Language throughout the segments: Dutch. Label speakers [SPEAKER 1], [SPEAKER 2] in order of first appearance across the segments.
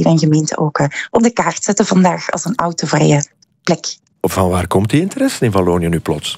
[SPEAKER 1] steden en gemeenten ook op de kaart zetten vandaag als een autovrije plek.
[SPEAKER 2] Van waar komt die interesse in Wallonië nu plots?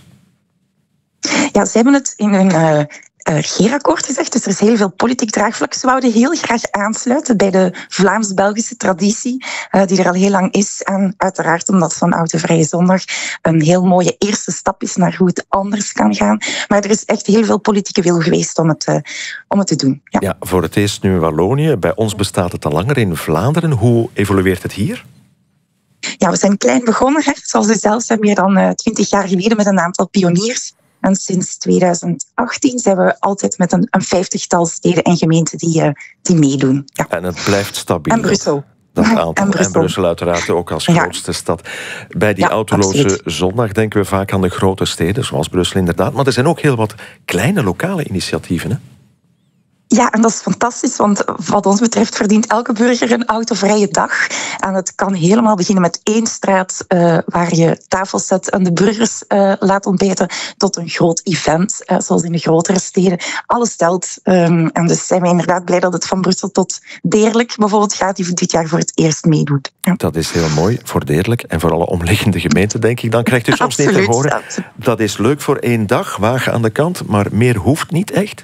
[SPEAKER 1] Ja, ze hebben het in hun regeerakkoord gezegd, dus er is heel veel politiek draagvlak. Ze wouden heel graag aansluiten bij de Vlaams-Belgische traditie, die er al heel lang is. En uiteraard omdat zo'n autovrije zondag een heel mooie eerste stap is naar hoe het anders kan gaan. Maar er is echt heel veel politieke wil geweest om het te doen. Ja.
[SPEAKER 2] Ja, voor het eerst nu in Wallonië. Bij ons bestaat het al langer in Vlaanderen. Hoe evolueert het hier?
[SPEAKER 1] Ja, we zijn klein begonnen, zoals u zelf zei, meer dan 20 jaar geleden met een aantal pioniers. En sinds 2018 zijn we altijd met een 50-tal steden en gemeenten die meedoen. Ja.
[SPEAKER 2] En het blijft stabiel.
[SPEAKER 1] En Brussel.
[SPEAKER 2] Dat aantal. En Brussel uiteraard ook als grootste stad. Bij die autoloze zondag denken we vaak aan de grote steden, zoals Brussel inderdaad. Maar er zijn ook heel wat kleine lokale initiatieven, hè?
[SPEAKER 1] Ja, en dat is fantastisch, want wat ons betreft verdient elke burger een autovrije dag. En het kan helemaal beginnen met 1 straat waar je tafels zet en de burgers laat ontbijten, tot een groot event, zoals in de grotere steden. Alles telt. En dus zijn we inderdaad blij dat het van Brussel tot Deerlijk bijvoorbeeld gaat, die dit jaar voor het eerst meedoet. Ja.
[SPEAKER 2] Dat is heel mooi voor Deerlijk en voor alle omliggende gemeenten, denk ik. Dan krijgt u soms niet te horen. Dat is leuk voor 1 dag, wagen aan de kant, maar meer hoeft niet echt.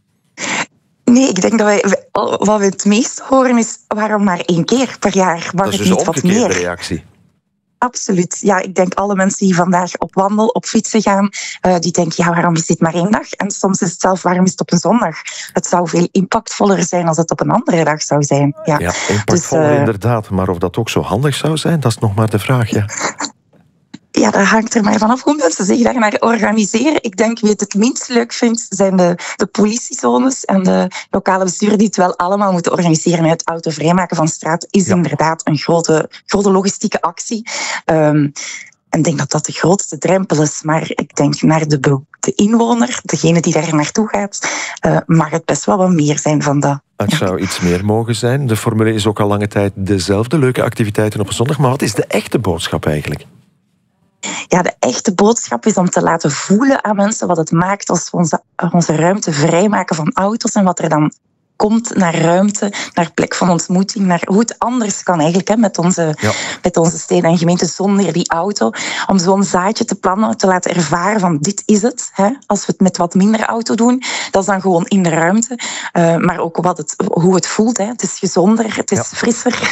[SPEAKER 1] Nee, ik denk dat wat we het meest horen is waarom maar 1 keer per jaar. Mag
[SPEAKER 2] dat is
[SPEAKER 1] het
[SPEAKER 2] dus
[SPEAKER 1] niet
[SPEAKER 2] een
[SPEAKER 1] wat meer?
[SPEAKER 2] omgekeerde reactie.
[SPEAKER 1] Absoluut. Ja, ik denk alle mensen die vandaag op wandel, op fietsen gaan, die denken, ja, waarom is dit maar 1 dag? En soms is het zelf, waarom is het op een zondag? Het zou veel impactvoller zijn als het op een andere dag zou zijn. Ja,
[SPEAKER 2] impactvoller inderdaad. Maar of dat ook zo handig zou zijn, dat is nog maar de vraag, ja.
[SPEAKER 1] Ja, dat hangt er maar vanaf hoe mensen zich daar naar organiseren. Ik denk, wie het minst leuk vindt, zijn de politiezones en de lokale besturen die het wel allemaal moeten organiseren. Het autovrij maken van straat is inderdaad een grote logistieke actie. En ik denk dat dat de grootste drempel is. Maar ik denk naar de inwoner, degene die daar naartoe gaat, mag het best wel wat meer zijn van dat.
[SPEAKER 2] Het zou iets meer mogen zijn. De formule is ook al lange tijd dezelfde, leuke activiteiten op een zondag. Maar wat is de echte boodschap eigenlijk?
[SPEAKER 1] Ja, de echte boodschap is om te laten voelen aan mensen wat het maakt als we onze ruimte vrijmaken van auto's en wat er dan komt naar ruimte, naar plek van ontmoeting, naar hoe het anders kan eigenlijk, hè, met onze steden en gemeenten zonder die auto. Om zo'n zaadje te plannen, te laten ervaren van dit is het. Hè, als we het met wat minder auto doen, dat is dan gewoon in de ruimte. Maar ook hoe het voelt. Hè. Het is gezonder, het is frisser.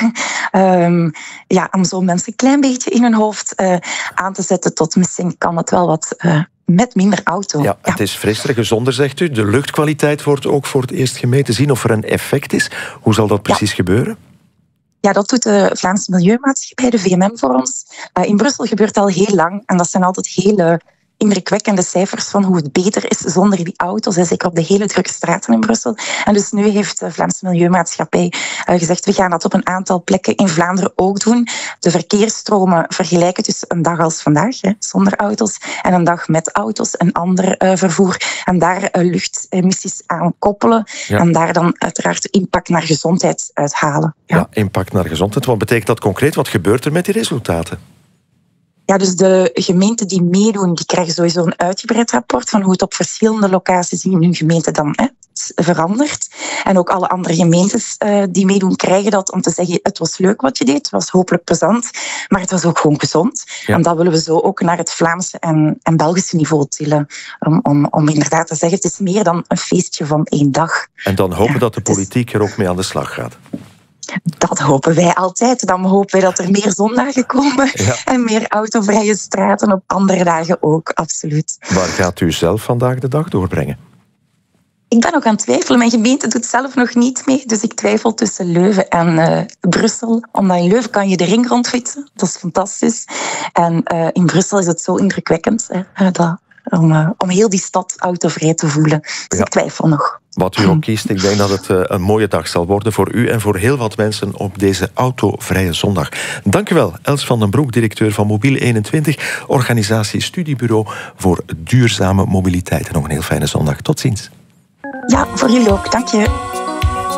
[SPEAKER 1] Om zo mensen een klein beetje in hun hoofd aan te zetten tot misschien kan het wel wat met minder auto.
[SPEAKER 2] Ja, het is frisser, gezonder, zegt u. De luchtkwaliteit wordt ook voor het eerst gemeten. Zien of er een effect is. Hoe zal dat precies gebeuren?
[SPEAKER 1] Ja, dat doet de Vlaamse Milieumaatschappij, de VMM, voor ons. In Brussel gebeurt het al heel lang. En dat zijn altijd hele indrukwekkende cijfers van hoe het beter is zonder die auto's. Zeker op de hele drukke straten in Brussel. En dus nu heeft de Vlaamse Milieumaatschappij gezegd, we gaan dat op een aantal plekken in Vlaanderen ook doen. De verkeersstromen vergelijken tussen een dag als vandaag, zonder auto's, en een dag met auto's en ander vervoer. En daar luchtemissies aan koppelen. Ja. En daar dan uiteraard de impact naar gezondheid uithalen.
[SPEAKER 2] Ja, impact naar gezondheid. Wat betekent dat concreet? Wat gebeurt er met die resultaten?
[SPEAKER 1] Ja, dus de gemeenten die meedoen, die krijgen sowieso een uitgebreid rapport van hoe het op verschillende locaties in hun gemeente dan verandert. En ook alle andere gemeentes die meedoen, krijgen dat om te zeggen, het was leuk wat je deed, het was hopelijk plezant, maar het was ook gewoon gezond. Ja. En dat willen we zo ook naar het Vlaamse en Belgische niveau tillen. Om inderdaad te zeggen, het is meer dan een feestje van 1 dag.
[SPEAKER 2] En dan hopen dat de politiek er ook mee aan de slag gaat.
[SPEAKER 1] Dat hopen wij altijd. Dan hopen wij dat er meer zondagen komen en meer autovrije straten op andere dagen ook, absoluut.
[SPEAKER 2] Waar gaat u zelf vandaag de dag doorbrengen?
[SPEAKER 1] Ik ben nog aan het twijfelen. Mijn gemeente doet zelf nog niet mee, dus ik twijfel tussen Leuven en Brussel. Omdat in Leuven kan je de ring rondfietsen, dat is fantastisch. En in Brussel is het zo indrukwekkend om heel die stad autovrij te voelen. Dus ik twijfel nog.
[SPEAKER 2] Wat u ook kiest, ik denk dat het een mooie dag zal worden voor u en voor heel wat mensen op deze autovrije zondag. Dank u wel, Els van den Broek, directeur van Mobiel 21, organisatie Studiebureau voor duurzame mobiliteit. En nog een heel fijne zondag. Tot ziens.
[SPEAKER 1] Ja, voor jullie ook. Dank je.